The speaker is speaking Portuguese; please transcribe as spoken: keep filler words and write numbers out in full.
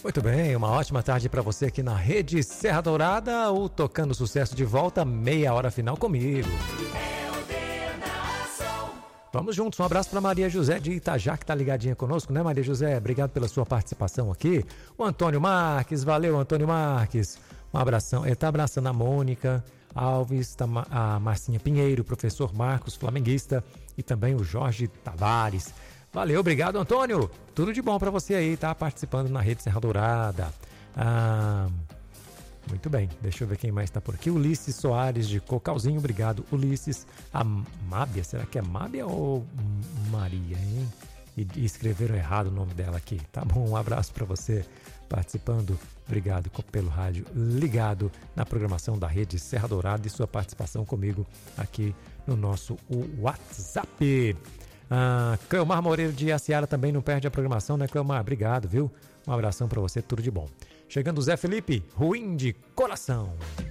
Muito bem, uma ótima tarde para você aqui na Rede Serra Dourada, o Tocando Sucesso de volta, meia hora final comigo. Vamos juntos, um abraço para Maria José de Itajá, que tá ligadinha conosco, né, Maria José? Obrigado pela sua participação aqui. O Antônio Marques, valeu, Antônio Marques. Um abração, ele tá abraçando a Mônica Alves, tá a Marcinha Pinheiro, o professor Marcos, flamenguista, e também o Jorge Tavares. Valeu, obrigado, Antônio. Tudo de bom para você aí, tá participando na Rede Serra Dourada. Ah, muito bem, deixa eu ver quem mais está por aqui. Ulisses Soares de Cocalzinho, obrigado, Ulisses. A Mábia, será que é Mábia ou Maria, hein? E, e escreveram errado o nome dela aqui. Tá bom, um abraço para você participando. Obrigado pelo rádio ligado na programação da Rede Serra Dourada e sua participação comigo aqui no nosso WhatsApp. Ah, Cleomar Moreira de Aciara também não perde a programação, né, Cleomar? Obrigado, viu? Um abração pra você, tudo de bom. Chegando o Zé Felipe, ruim de coração.